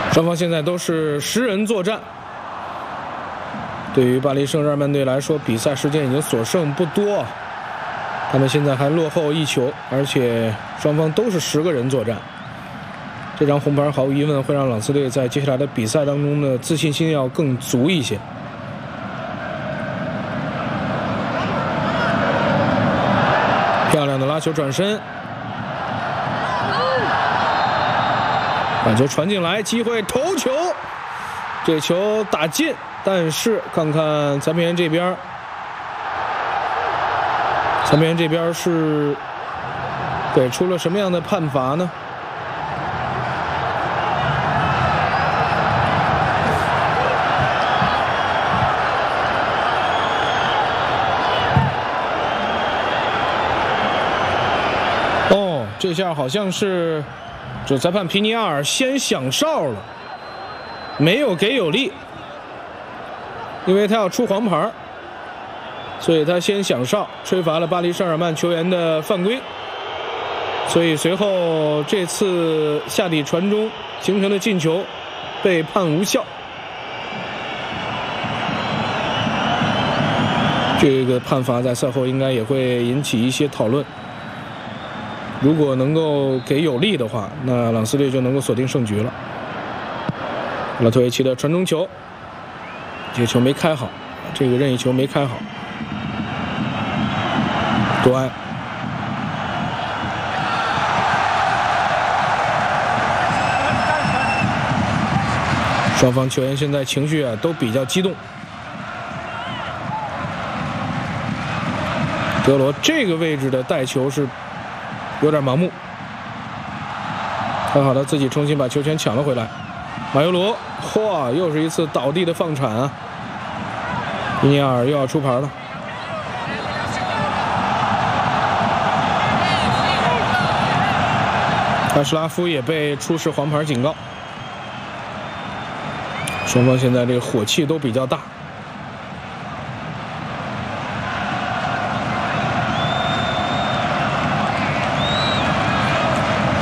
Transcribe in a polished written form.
双方现在都是10人作战。对于巴黎圣日耳曼队来说，比赛时间已经所剩不多，他们现在还落后1球，而且双方都是10个人作战。这张红牌毫无疑问会让朗斯队在接下来的比赛当中的自信心要更足一些。漂亮的拉球转身，把球传进来，机会头球，这球打进，但是看看裁判员这边，裁判员这边是给出了什么样的判罚呢？这下好像是主裁判皮尼亚尔先响哨了，没有给有利，因为他要出黄牌，所以他先响哨，吹罚了巴黎圣日耳曼球员的犯规。所以随后这次下底传中形成的进球被判无效。这个判罚在赛后应该也会引起一些讨论。如果能够给有利的话，那朗斯队就能够锁定胜局了。拉托维奇的传中球，这个球没开好，这个任意球没开好。多安，双方球员现在情绪都比较激动。德罗这个位置的带球是有点盲目，还好他自己重新把球权抢了回来。马尤罗，嚯，又是一次倒地的放铲啊！皮尼亚尔又要出牌了。卡什拉夫也被出示黄牌警告。双方现在这个火气都比较大。